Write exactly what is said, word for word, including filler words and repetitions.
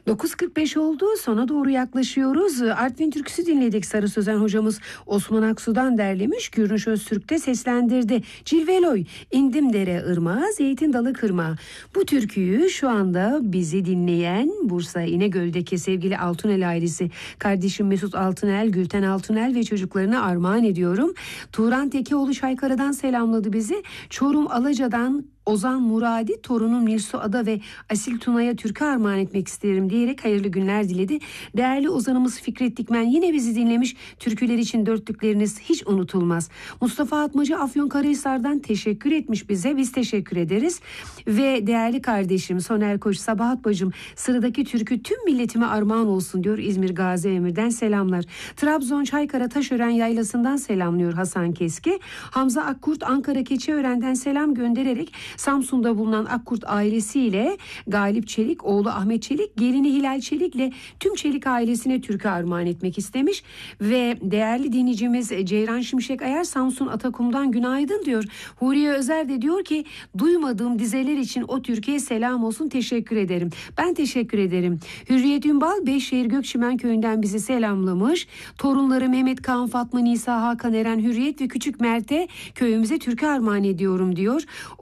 dokuz kırk beş oldu, sona doğru yaklaşıyoruz. Artvin türküsü dinledik. Sarı Sözen hocamız Osman Aksu'dan derlemiş. Gürünç Öztürk de seslendirdi. Cilveloy, indim dere ırmağa, zeytin dalı kırmağa. Bu türküyü şu anda bizi dinleyen Bursa İnegöl'deki sevgili Altunel ailesi, kardeşim Mesut Altunel, Gülten Altunel ve çocuklarına armağan ediyorum. Turan Tekeoğlu Çaykara'dan selamladı bizi. Çorum Alaca'dan Ozan Muradi, torunum Nilsu Ada ve Asil Tuna'ya türkü armağan etmek isterim diyerek hayırlı günler diledi. Değerli ozanımız Fikret Dikmen yine bizi dinlemiş. Türküler için dörtlükleriniz hiç unutulmaz. Mustafa Atmacı Afyonkarahisar'dan teşekkür etmiş bize. Biz teşekkür ederiz. Ve değerli kardeşim Soner Koç, Sabahat bacım, sıradaki türkü tüm milletime armağan olsun diyor. İzmir Gazi Emir'den selamlar. Trabzon Çaykara Taşören Yaylası'ndan selamlıyor Hasan Keski. Hamza Akkurt Ankara Keçiören'den selam göndererek Samsun'da bulunan Akkurt ailesiyle Galip Çelik, oğlu Ahmet Çelik, gelini Hilal Çelik'le tüm Çelik ailesine türkü armağan etmek istemiş. Ve değerli dinleyicimiz Ceyran Şimşek Ayar Samsun Atakum'dan günaydın diyor. Huriye Özer de diyor ki duymadığım dizeler için o türküye selam olsun, teşekkür ederim. Ben teşekkür ederim. Hürriyet Ünbal Beyşehir Gökçimen köyünden bizi selamlamış. Torunları Mehmet Kaan, Fatma Nisa, Hakan Eren, Hürriyet ve Küçük Mert'e köyümüze türkü armağan ediyorum diyor.